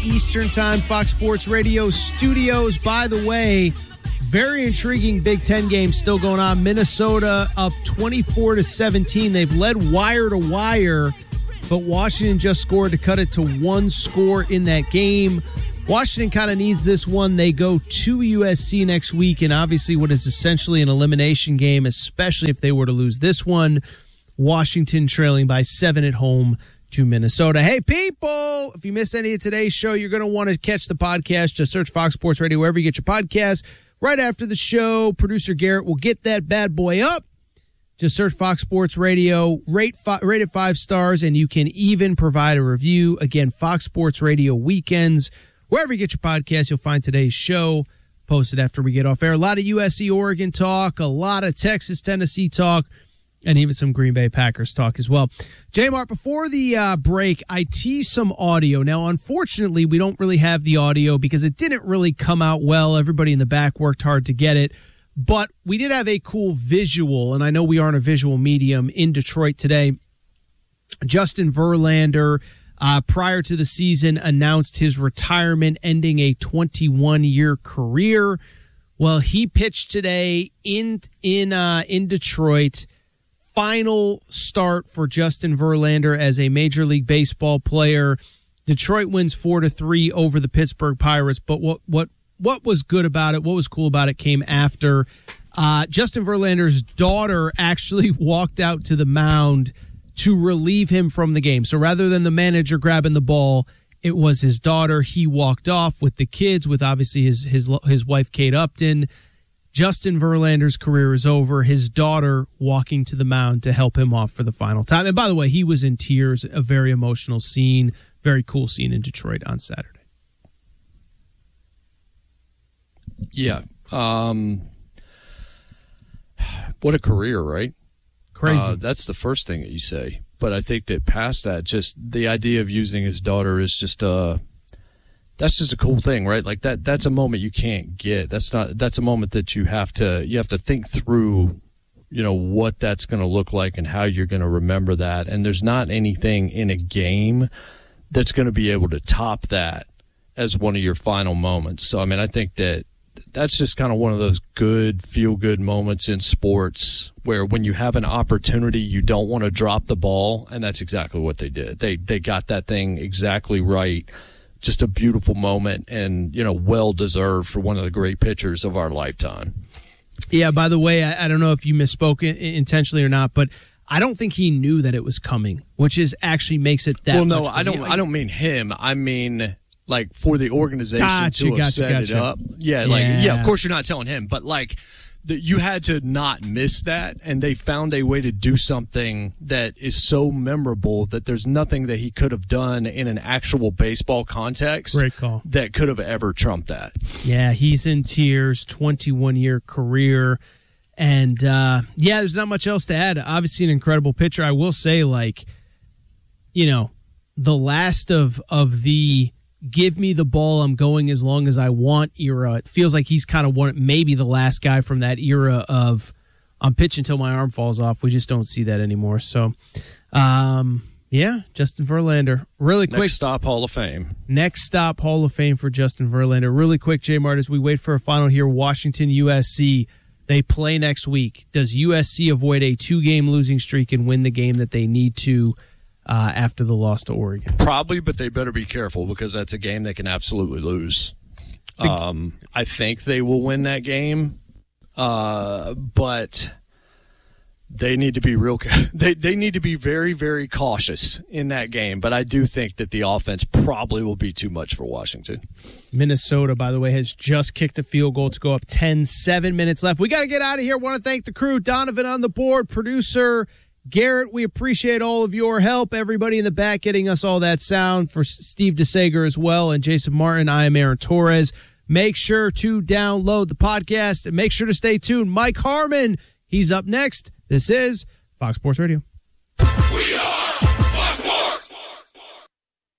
Eastern Time, Fox Sports Radio studios. By the way, very intriguing Big Ten game still going on. Minnesota up 24-17. They've led wire to wire, but Washington just scored to cut it to one score in that game. Washington kind of needs this one. They go to USC next week, and obviously what is essentially an elimination game, especially if they were to lose this one. Washington trailing by 7 at home to Minnesota. Hey, people, if you missed any of today's show, you're going to want to catch the podcast. Just search Fox Sports Radio wherever you get your podcast. Right after the show, producer Garrett will get that bad boy up. Just search Fox Sports Radio, rate it 5 stars, and you can even provide a review. Again, Fox Sports Radio weekends. Wherever you get your podcast, you'll find today's show posted after we get off air. A lot of USC Oregon talk, a lot of Texas Tennessee talk, and even some Green Bay Packers talk as well. J-Mart, before the break, I teased some audio. Now, unfortunately, we don't really have the audio because it didn't really come out well. Everybody in the back worked hard to get it. But we did have a cool visual, and I know we aren't a visual medium, in Detroit today. Justin Verlander, prior to the season, announced his retirement, ending a 21-year career. Well, he pitched today in Detroit. Final start for Justin Verlander as a Major League Baseball player. Detroit wins 4-3 over the Pittsburgh Pirates. But what was good about it, what was cool about it, came after. Justin Verlander's daughter actually walked out to the mound to relieve him from the game. So rather than the manager grabbing the ball, it was his daughter. He walked off with the kids, with obviously his wife, Kate Upton. Justin Verlander's career is over. His daughter walking to the mound to help him off for the final time. And by the way, he was in tears. A very emotional scene. Very cool scene in Detroit on Saturday. Yeah. What a career, right? Crazy. That's the first thing that you say. But I think that past that, just the idea of using his daughter is just that's just a cool thing, right? Like that's a moment you can't get. That's a moment that you have to think through, what that's going to look like and how you're going to remember that. And there's not anything in a game that's going to be able to top that as one of your final moments. So, I mean, I think that's just kind of one of those good, feel-good moments in sports where when you have an opportunity, you don't want to drop the ball, and that's exactly what they did. They got that thing exactly right. Just a beautiful moment and, well-deserved for one of the great pitchers of our lifetime. Yeah, by the way, I don't know if you misspoke intentionally or not, but I don't think he knew that it was coming, which actually makes it that well, no, much. I don't mean him. I mean, like, for the organization to have set it up. Yeah, of course you're not telling him, but you had to not miss that, and they found a way to do something that is so memorable that there's nothing that he could have done in an actual baseball context Great call. That could have ever trumped that. Yeah, he's in tears, 21-year career, and there's not much else to add. Obviously an incredible pitcher. I will say, the last of the give me the ball, I'm going as long as I want era. It feels like he's kind of maybe the last guy from that era of I'm pitching until my arm falls off. We just don't see that anymore. So, Justin Verlander. Really quick. Next stop, Hall of Fame. Next stop, Hall of Fame for Justin Verlander. Really quick, J-Mart, as we wait for a final here, Washington, USC. They play next week. Does USC avoid a 2-game losing streak and win the game that they need to after the loss to Oregon? Probably, but they better be careful because that's a game they can absolutely lose. I think they will win that game, but they need to be they need to be very, very cautious in that game. But I do think that the offense probably will be too much for Washington. Minnesota, by the way, has just kicked a field goal to go up 10, 7 minutes left. We got to get out of here. Want to thank the crew. Donovan on the board, producer Garrett, we appreciate all of your help. Everybody in the back getting us all that sound. For Steve DeSager as well and Jason Martin, I am Aaron Torres. Make sure to download the podcast and make sure to stay tuned. Mike Harmon, he's up next. This is Fox Sports Radio. We are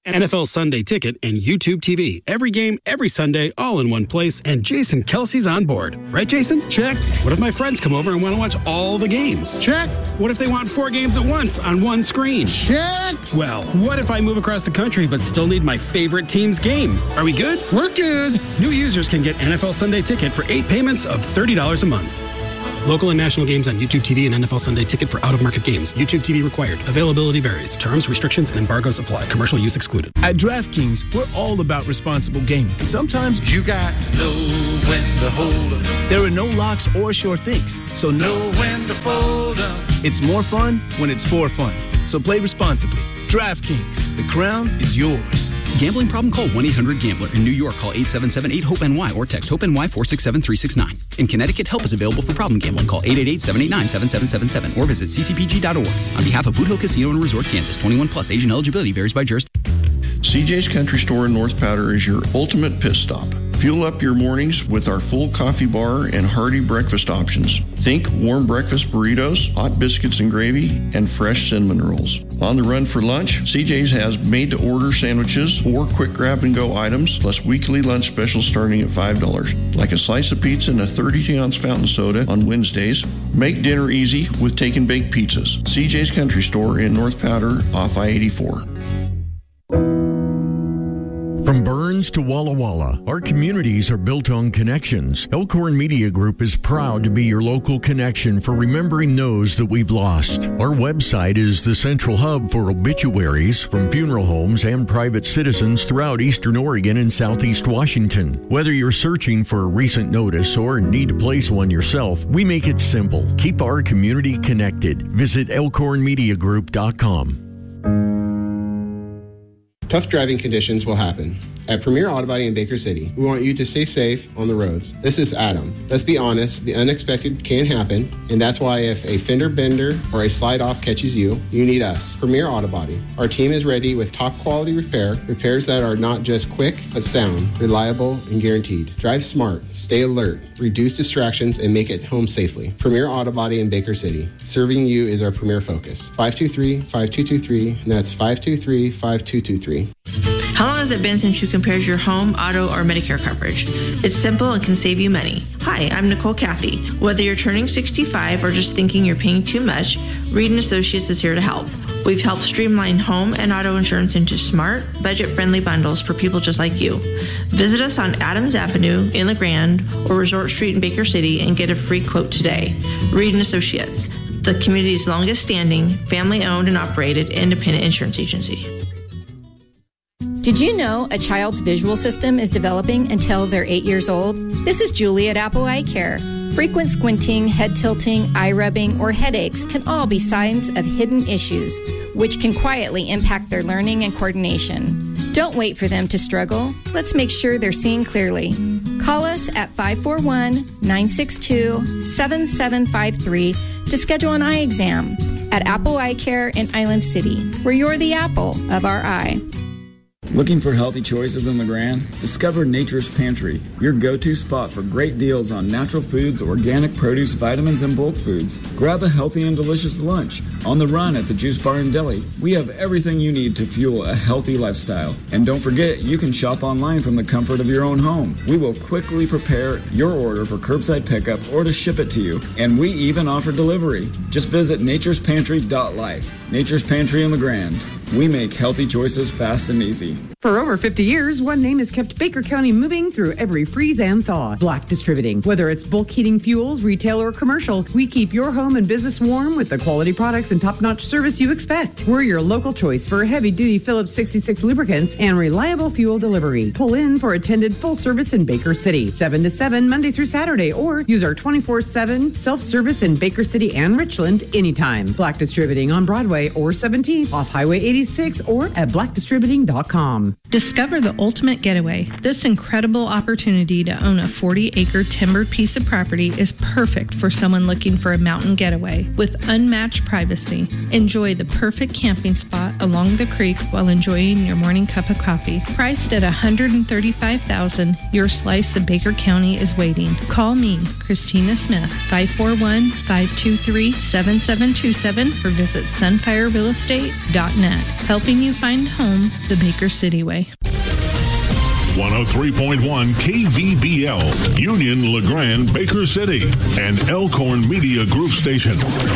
NFL Sunday Ticket and YouTube TV. Every game, every Sunday, all in one place, and Jason Kelsey's on board. Right, Jason? Check. What if my friends come over and want to watch all the games? Check. What if they want 4 games at once on one screen? Check. Well, what if I move across the country but still need my favorite team's game? Are we good? We're good. New users can get NFL Sunday Ticket for 8 payments of $30 a month. Local and national games on YouTube TV and NFL Sunday Ticket for out-of-market games. YouTube TV required. Availability varies. Terms, restrictions, and embargoes apply. Commercial use excluded. At DraftKings, we're all about responsible gaming. Sometimes you got to know when to hold up. There are no locks or sure things, so know when to fold up. It's more fun when it's for fun. So play responsibly. DraftKings, the crown is yours. Gambling problem? Call 1-800-GAMBLER. In New York, call 877-8-HOPE-NY or text HOPE-NY 467-369. In Connecticut, help is available for problem gambling. Call 888-789-7777 or visit ccpg.org. On behalf of Boot Hill Casino and Resort, Kansas, 21 plus, age and eligibility varies by jurisdiction. CJ's Country Store in North Powder is your ultimate pit stop. Fuel up your mornings with our full coffee bar and hearty breakfast options. Think warm breakfast burritos, hot biscuits and gravy, and fresh cinnamon rolls. On the run for lunch, CJ's has made-to-order sandwiches or quick grab-and-go items, plus weekly lunch specials starting at $5, like a slice of pizza and a 32-ounce fountain soda on Wednesdays. Make dinner easy with take-and-bake pizzas. CJ's Country Store in North Powder off I-84. From Burns to Walla Walla, our communities are built on connections. Elkhorn Media Group is proud to be your local connection for remembering those that we've lost. Our website is the central hub for obituaries from funeral homes and private citizens throughout Eastern Oregon and Southeast Washington. Whether you're searching for a recent notice or need to place one yourself, we make it simple. Keep our community connected. Visit elkhornmediagroup.com. Tough driving conditions will happen. At Premier Auto Body in Baker City, we want you to stay safe on the roads. This is Adam. Let's be honest, the unexpected can happen, and that's why if a fender bender or a slide off catches you, you need us, Premier Auto Body. Our team is ready with top quality repairs that are not just quick, but sound, reliable, and guaranteed. Drive smart, stay alert, reduce distractions, and make it home safely. Premier Auto Body in Baker City. Serving you is our premier focus. 523-5223, and that's 523-5223. How long has it been since you compared your home, auto, or Medicare coverage? It's simple and can save you money. Hi, I'm Nicole Cathy. Whether you're turning 65 or just thinking you're paying too much, Reed & Associates is here to help. We've helped streamline home and auto insurance into smart, budget-friendly bundles for people just like you. Visit us on Adams Avenue in La Grande or Resort Street in Baker City and get a free quote today. Reed & Associates, the community's longest-standing, family-owned and operated independent insurance agency. Did you know a child's visual system is developing until they're 8 years old? This is Julie at Apple Eye Care. Frequent squinting, head tilting, eye rubbing, or headaches can all be signs of hidden issues, which can quietly impact their learning and coordination. Don't wait for them to struggle. Let's make sure they're seeing clearly. Call us at 541-962-7753 to schedule an eye exam at Apple Eye Care in Island City, where you're the apple of our eye. Looking for healthy choices in La Grande? Discover Nature's Pantry, your go-to spot for great deals on natural foods, organic produce, vitamins, and bulk foods. Grab a healthy and delicious lunch. On the run at the Juice Bar and Deli, we have everything you need to fuel a healthy lifestyle. And don't forget, you can shop online from the comfort of your own home. We will quickly prepare your order for curbside pickup or to ship it to you. And we even offer delivery. Just visit naturespantry.life. Nature's Pantry in La Grande. We make healthy choices fast and easy. For over 50 years, one name has kept Baker County moving through every freeze and thaw. Black Distributing. Whether it's bulk heating fuels, retail, or commercial, we keep your home and business warm with the quality products and top-notch service you expect. We're your local choice for heavy-duty Phillips 66 lubricants and reliable fuel delivery. Pull in for attended full service in Baker City, 7 to 7, Monday through Saturday, or use our 24/7 self-service in Baker City and Richland anytime. Black Distributing on Broadway or 17th off Highway 86 or at blackdistributing.com. Discover the ultimate getaway. This incredible opportunity to own a 40-acre timbered piece of property is perfect for someone looking for a mountain getaway with unmatched privacy. Enjoy the perfect camping spot along the creek while enjoying your morning cup of coffee. Priced at $135,000, your slice of Baker County is waiting. Call me, Christina Smith, 541-523-7727 or visit sunfirerealestate.net. Helping you find home the Baker City way. 103.1 KVBL, Union, LeGrand, Baker City, and Elkhorn Media Group Station.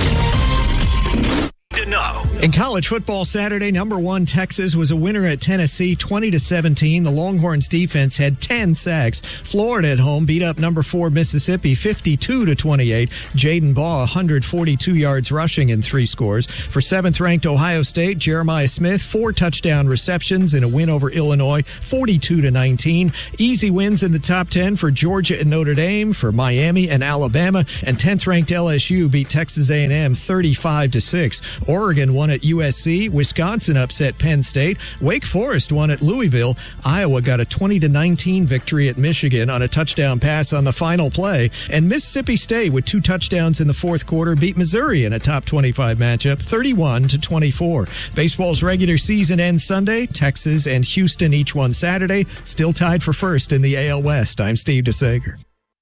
In college football Saturday, number 1 Texas was a winner at Tennessee 20-17. The Longhorns defense had 10 sacks. Florida at home beat up number 4 Mississippi 52-28. Jaden Baugh 142 yards rushing and 3 scores. For 7th ranked Ohio State, Jeremiah Smith 4 touchdown receptions in a win over Illinois 42-19. Easy wins in the top 10 for Georgia and Notre Dame, for Miami and Alabama, and 10th ranked LSU beat Texas A&M 35-6. Oregon won at USC. Wisconsin upset Penn State. Wake Forest won at Louisville. Iowa got a 20-19 victory at Michigan on a touchdown pass on the final play. And Mississippi State, with 2 touchdowns in the fourth quarter, beat Missouri in a top 25 matchup 31-24. Baseball's regular season ends Sunday. Texas and Houston each won Saturday. Still tied for first in the AL West. I'm Steve DeSager.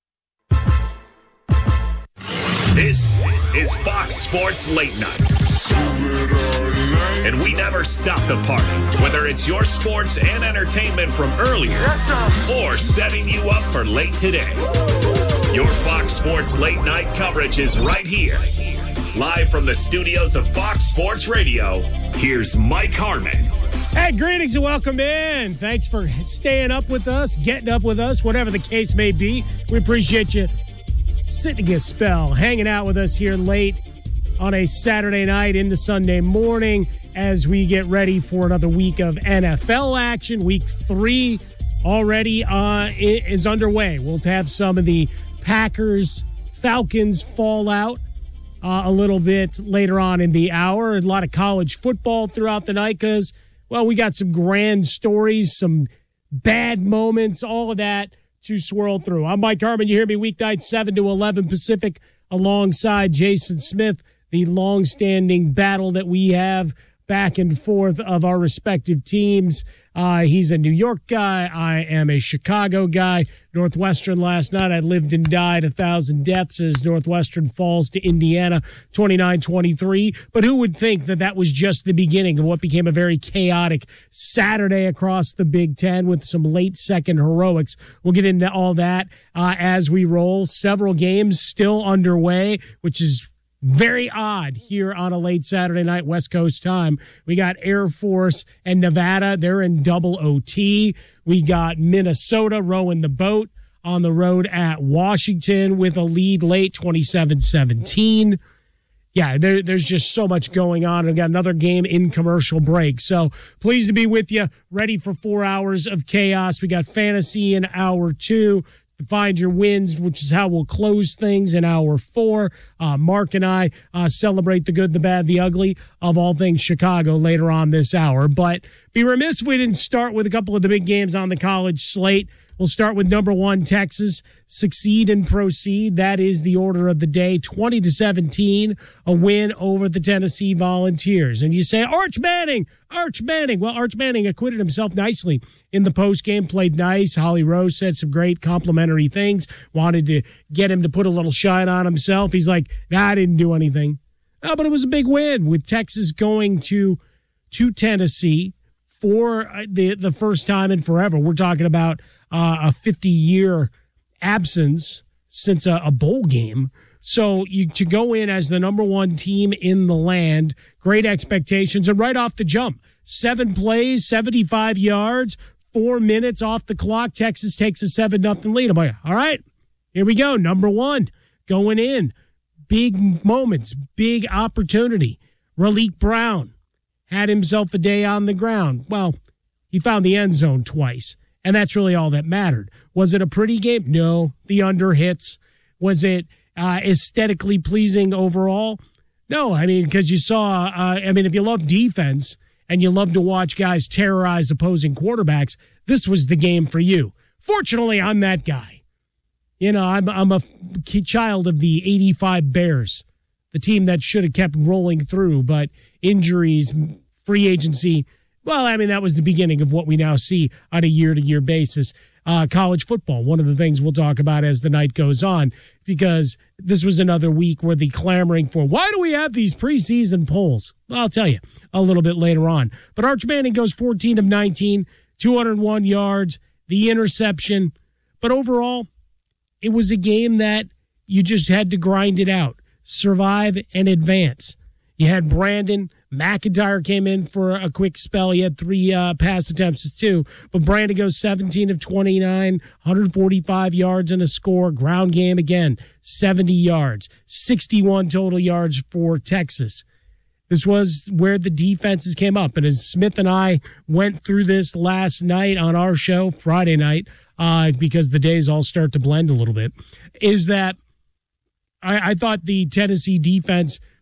This is Fox Sports Late Night. And we never stop the party, whether it's your sports and entertainment from earlier or setting you up for late today. Your Fox Sports Late Night coverage is right here. Live from the studios of Fox Sports Radio, here's Mike Harmon. Hey, greetings and welcome in. Thanks for staying up with us, getting up with us, whatever the case may be. We appreciate you sitting a spell, hanging out with us here late on a Saturday night into Sunday morning as we get ready for another week of NFL action. Week 3 already is underway. We'll have some of the Packers-Falcons fallout a little bit later on in the hour. A lot of college football throughout the night because, well, we got some grand stories, some bad moments, all of that to swirl through. I'm Mike Harmon. You hear me weeknight 7 to 11 Pacific alongside Jason Smith. The long-standing battle that we have back and forth of our respective teams. He's a New York guy. I am a Chicago guy. Northwestern last night, I lived and died 1,000 deaths as Northwestern falls to Indiana 29-23. But who would think that that was just the beginning of what became a very chaotic Saturday across the Big Ten with some late-second heroics. We'll get into all that as we roll. Several games still underway, which is very odd here on a late Saturday night West Coast time. We got Air Force and Nevada. They're in double OT. We got Minnesota rowing the boat on the road at Washington with a lead late 27-17. Yeah, there's just so much going on. We've got another game in commercial break. So pleased to be with you, ready for 4 hours of chaos. We got fantasy in hour 2. Find your wins, which is how we'll close things in hour 4. Mark and I celebrate the good, the bad, the ugly of all things Chicago later on this hour. But be remiss if we didn't start with a couple of the big games on the college slate. We'll start with number 1, Texas. Succeed and proceed. That is the order of the day. 20-17, a win over the Tennessee Volunteers. And you say, Arch Manning. Well, Arch Manning acquitted himself nicely in the postgame, played nice. Holly Rose said some great complimentary things, wanted to get him to put a little shine on himself. He's like, nah, I didn't do anything. Oh, but it was a big win with Texas going to Tennessee for the first time in forever. We're talking about a 50-year absence since a bowl game. So to go in as the number 1 team in the land, great expectations, and right off the jump, 7 plays, 75 yards, 4 minutes off the clock. Texas takes a 7-0 lead. I'm like, all right, here we go. Number 1 going in. Big moments, big opportunity. Raleek Brown had himself a day on the ground. Well, he found the end zone twice, and that's really all that mattered. Was it a pretty game? No. The under hits. Was it aesthetically pleasing overall? No. I mean, because you saw, if you love defense and you love to watch guys terrorize opposing quarterbacks, this was the game for you. Fortunately, I'm that guy. You know, I'm a child of the 85 Bears, the team that should have kept rolling through, but injuries, free agency, well, I mean, that was the beginning of what we now see on a year-to-year basis. College football, one of the things we'll talk about as the night goes on, because this was another week where the clamoring for, why do we have these preseason polls? Well, I'll tell you a little bit later on. But Arch Manning goes 14 of 19, 201 yards, the interception. But overall, it was a game that you just had to grind it out, survive and advance. You had Brandon McIntyre came in for a quick spell. He had 3 pass attempts too, but Brandon goes 17 of 29, 145 yards and a score. Ground game again, 70 yards, 61 total yards for Texas. This was where the defenses came up. And as Smith and I went through this last night on our show, Friday night, because the days all start to blend a little bit, is that I thought the Tennessee defense